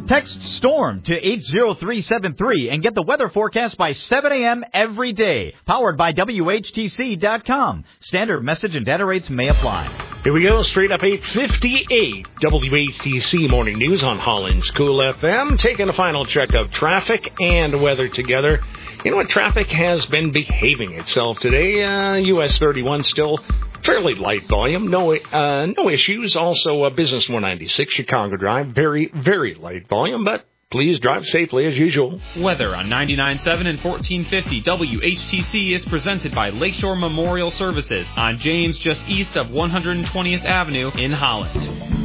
Text STORM to 80373 and get the weather forecast by 7 a.m. every day. Powered by WHTC.com. Standard message and data rates may apply. Here we go, straight up 8:58. WHTC Morning News on Holland's Cool FM. Taking a final check of traffic and weather together. You know what? Traffic has been behaving itself today. US 31 still fairly light volume. No issues. Also, Business 196, Chicago Drive. Very, very light volume, but please drive safely as usual. Weather on 99.7 and 1450 WHTC is presented by Lakeshore Memorial Services on James, just east of 120th Avenue in Holland.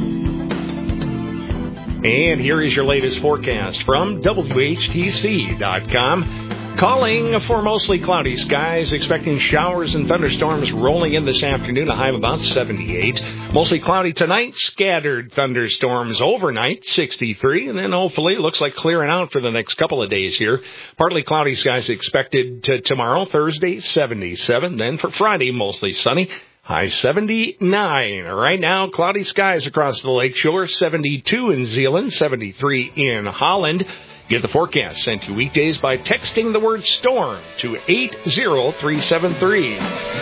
And here is your latest forecast from WHTC.com. Calling for mostly cloudy skies, expecting showers and thunderstorms rolling in this afternoon, a high of about 78. Mostly cloudy tonight, scattered thunderstorms overnight, 63. And then hopefully it looks like clearing out for the next couple of days here. Partly cloudy skies expected tomorrow, Thursday, 77. Then for Friday, mostly sunny. High 79. Right now, cloudy skies across the lakeshore, 72 in Zeeland, 73 in Holland. Get the forecast sent to you weekdays by texting the word STORM to 80373.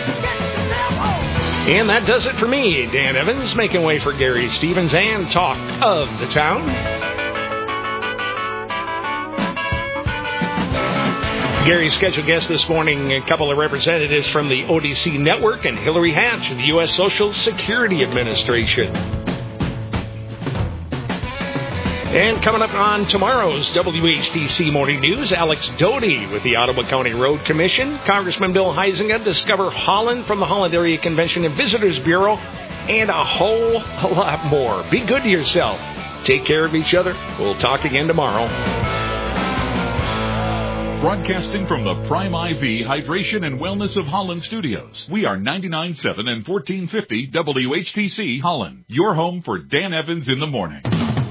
And that does it for me, Dan Evans, making way for Gary Stevens and Talk of the Town. Gary's scheduled guest this morning, a couple of representatives from the ODC Network and Hillary Hatch of the U.S. Social Security Administration. And coming up on tomorrow's WHTC Morning News, Alex Doty with the Ottawa County Road Commission, Congressman Bill Huizenga, Discover Holland from the Holland Area Convention and Visitors Bureau, and a whole lot more. Be good to yourself. Take care of each other. We'll talk again tomorrow. Broadcasting from the Prime IV Hydration and Wellness of Holland studios, we are 99.7 and 1450 WHTC Holland, your home for Dan Evans in the morning.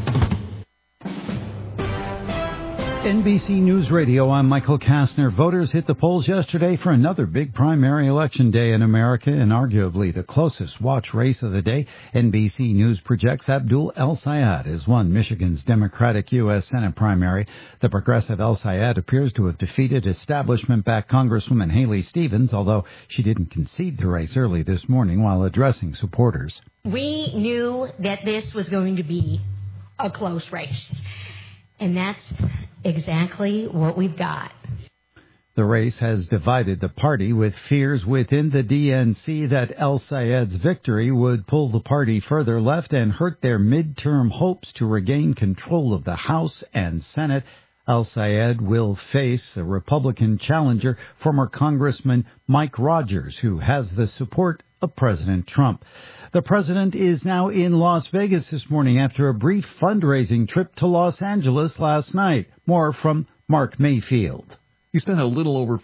NBC News Radio, I'm Michael Kastner. Voters hit the polls yesterday for another big primary election day in America and arguably the closest watch race of the day. NBC News projects Abdul El-Sayed has won Michigan's Democratic U.S. Senate primary. The progressive El-Sayed appears to have defeated establishment-backed Congresswoman Haley Stevens, although she didn't concede the race early this morning while addressing supporters. We knew that this was going to be a close race. And that's exactly what we've got. The race has divided the party, with fears within the DNC that El-Sayed's victory would pull the party further left and hurt their midterm hopes to regain control of the House and Senate. El-Sayed will face a Republican challenger, former Congressman Mike Rogers, who has the support of President Trump. The president is now in Las Vegas this morning after a brief fundraising trip to Los Angeles last night. More from Mark Mayfield. He spent a little over